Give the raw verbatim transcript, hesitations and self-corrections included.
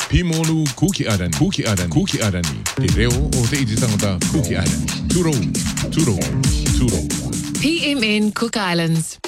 Pimonu Cookie Island, Cookie Island, Cookie Island ni. Te reo o te iti tangata Cookie Island. Turo, turo, turo. P M N Cook Islands.